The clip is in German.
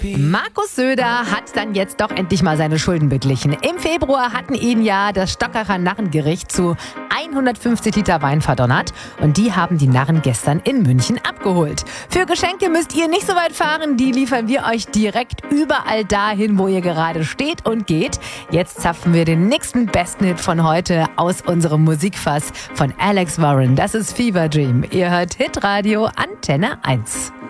Markus Söder hat dann jetzt doch endlich mal seine Schulden beglichen. Im Februar hatten ihn ja das Stockacher Narrengericht zu 150 Liter Wein verdonnert und die haben die Narren gestern in München abgeholt. Für Geschenke müsst ihr nicht so weit fahren, die liefern wir euch direkt überall dahin, wo ihr gerade steht und geht. Jetzt zapfen wir den nächsten besten Hit von heute aus unserem Musikfass von Alex Warren. Das ist Fever Dream. Ihr hört Hitradio Antenne 1.